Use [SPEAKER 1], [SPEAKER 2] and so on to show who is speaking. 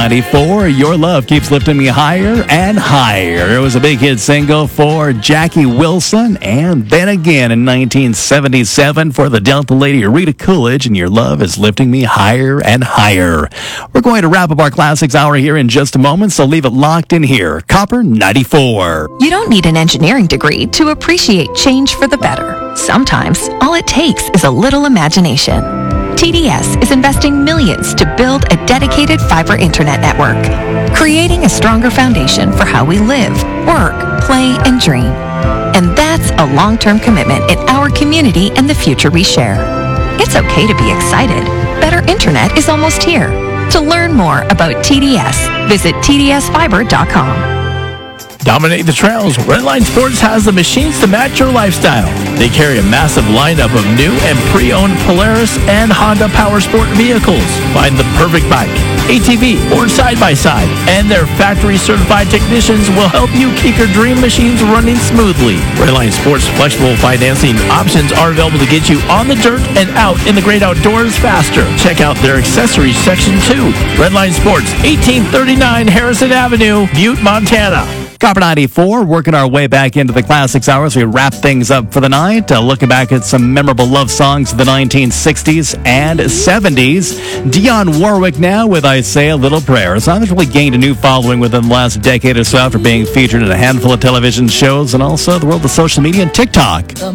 [SPEAKER 1] 94. Your love keeps lifting me higher and higher. It was a big hit single for Jackie Wilson, and then again in 1977 for the Delta lady Rita Coolidge, and Your Love is Lifting Me Higher and Higher. We're going to wrap up our Classics Hour here in just a moment, so leave it locked in here. Copper 94.
[SPEAKER 2] You don't need an engineering degree to appreciate change for the better. Sometimes all it takes is a little imagination. TDS is investing millions to build a dedicated fiber internet network, creating a stronger foundation for how we live, work, play, and dream. And that's a long-term commitment in our community and the future we share. It's okay to be excited. Better internet is almost here. To learn more about TDS, visit tdsfiber.com.
[SPEAKER 3] Dominate the trails. Redline Sports has the machines to match your lifestyle. They carry a massive lineup of new and pre-owned Polaris and Honda Power Sport vehicles. Find the perfect bike, ATV, or side-by-side, and their factory-certified technicians will help you keep your dream machines running smoothly. Redline Sports flexible financing options are available to get you on the dirt and out in the great outdoors faster. Check out their accessories section too. Redline Sports, 1839 Harrison Avenue, Butte, Montana.
[SPEAKER 1] Copper 94, working our way back into the Classics Hour as we wrap things up for the night, looking back at some memorable love songs of the 1960s and 70s. Dionne Warwick now with I Say a Little Prayer. A song that's really gained a new following within the last decade or so after being featured in a handful of television shows and also the world of social media and TikTok.